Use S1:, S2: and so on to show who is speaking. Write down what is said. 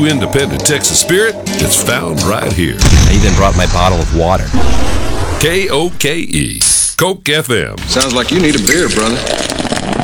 S1: true independent Texas spirit is found right here.
S2: I even brought my bottle of water.
S1: KOKE, Coke FM.
S3: Sounds like you need a beer, brother.